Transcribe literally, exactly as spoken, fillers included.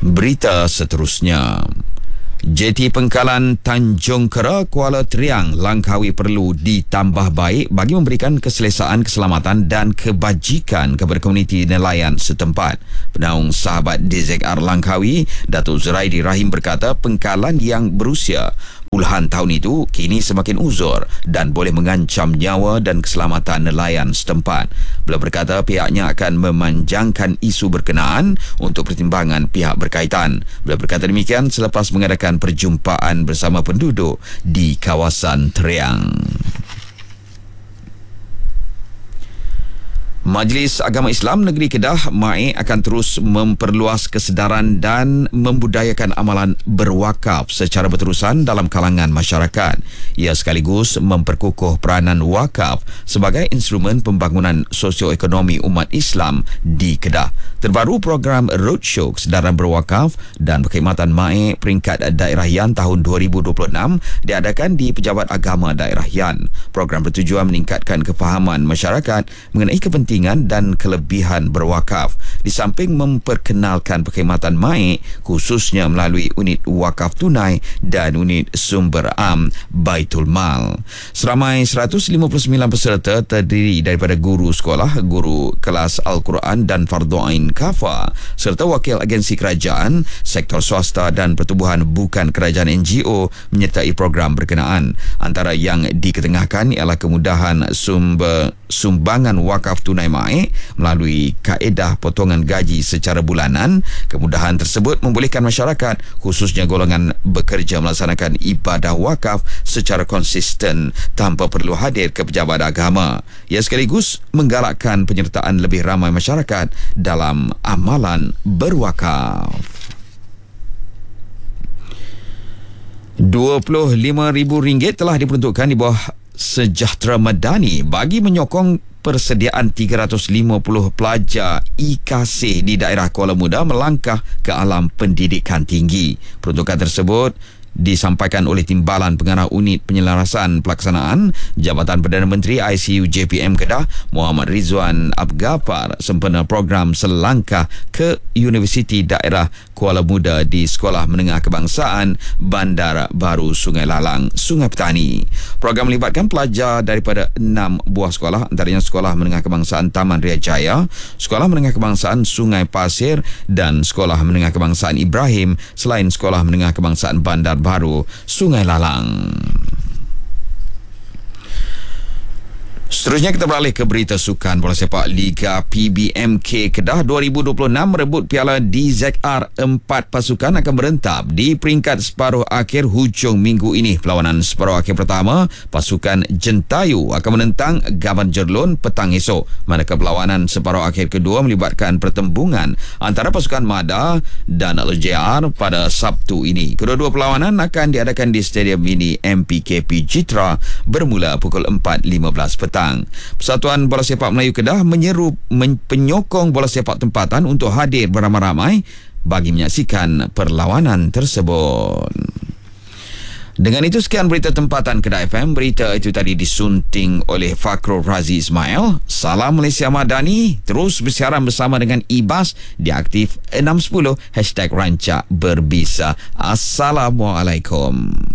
Berita seterusnya. J T Pengkalan Tanjung Kera, Kuala Triang, Langkawi perlu ditambah baik bagi memberikan keselesaan, keselamatan dan kebajikan kepada komuniti nelayan setempat. Penaung Sahabat D Z R Langkawi, Datuk Zuraidi Rahim berkata pengkalan yang berusia puluhan tahun itu kini semakin uzur dan boleh mengancam nyawa dan keselamatan nelayan setempat. Beliau berkata pihaknya akan memanjangkan isu berkenaan untuk pertimbangan pihak berkaitan. Beliau berkata demikian selepas mengadakan perjumpaan bersama penduduk di kawasan Triang. Majlis Agama Islam Negeri Kedah M A I akan terus memperluas kesedaran dan membudayakan amalan berwakaf secara berterusan dalam kalangan masyarakat. Ia sekaligus memperkukuh peranan wakaf sebagai instrumen pembangunan sosioekonomi umat Islam di Kedah. Terbaru program Roadshow Kesedaran Berwakaf dan Perkhidmatan M A I peringkat Daerah Yan tahun dua ribu dua puluh enam diadakan di Pejabat Agama Daerah Yan. Program bertujuan meningkatkan kefahaman masyarakat mengenai kepentingan dan kelebihan berwakaf di samping memperkenalkan perkhidmatan M A I khususnya melalui unit wakaf tunai dan unit sumber am Baitul Mal. Seramai seratus lima puluh sembilan peserta terdiri daripada guru sekolah, guru kelas Al-Quran dan Fardu Ain Kafa serta wakil agensi kerajaan, sektor swasta dan pertubuhan bukan kerajaan N G O menyertai program berkenaan. Antara yang diketengahkan ialah kemudahan sumber sumbangan wakaf tunai M A I melalui kaedah potongan gaji secara bulanan. Kemudahan tersebut membolehkan masyarakat khususnya golongan bekerja melaksanakan ibadah wakaf secara konsisten tanpa perlu hadir ke pejabat agama. Ia sekaligus menggalakkan penyertaan lebih ramai masyarakat dalam amalan berwakaf. dua puluh lima ribu ringgit telah diperuntukkan di bawah Sejahtera Madani bagi menyokong persediaan tiga ratus lima puluh pelajar I K A di daerah Kuala Muda melangkah ke alam pendidikan tinggi. Peruntukan tersebut disampaikan oleh Timbalan Pengarah Unit Penyelarasan Pelaksanaan Jabatan Perdana Menteri I C U J P M Kedah Muhammad Rizwan Abgafar sempena program selangkah ke Universiti Daerah Kuala Muda di Sekolah Menengah Kebangsaan Bandar Baru Sungai Lalang, Sungai Petani. Program melibatkan pelajar daripada enam buah sekolah, antaranya Sekolah Menengah Kebangsaan Taman Ria Jaya, Sekolah Menengah Kebangsaan Sungai Pasir dan Sekolah Menengah Kebangsaan Ibrahim selain Sekolah Menengah Kebangsaan Bandar Baru Sungai Lalang. Seterusnya kita beralih ke berita sukan bola sepak. Liga P B M K Kedah dua ribu dua puluh enam merebut piala D Z R. Empat pasukan akan berentap di peringkat separuh akhir hujung minggu ini. Perlawanan separuh akhir pertama, pasukan Jentayu akan menentang Gaban Jerlun petang esok. Manakala perlawanan separuh akhir kedua melibatkan pertembungan antara pasukan Mada dan L J R pada Sabtu ini. Kedua-dua perlawanan akan diadakan di Stadium Mini M P K P Jitra bermula pukul empat lima belas petang. Persatuan Bola Sepak Melayu Kedah menyeru men- penyokong bola sepak tempatan untuk hadir beramai-ramai bagi menyaksikan perlawanan tersebut. Dengan itu sekian berita tempatan Kedah F M. Berita itu tadi disunting oleh Fakrul Razi Ismail. Salam Malaysia Madani. Terus bersiaran bersama dengan Ibas di Aktif enam sepuluh hashtag Rancak Berbisa. Assalamualaikum.